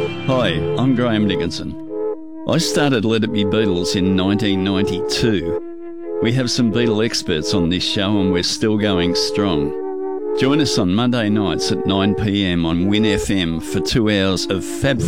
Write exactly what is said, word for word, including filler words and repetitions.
Hi, I'm Graham Dickinson. I started Let It Be Beatles in nineteen ninety-two. We have some Beatle experts on this show and we're still going strong. Join us on Monday nights at nine p m on Win F M for two hours of fab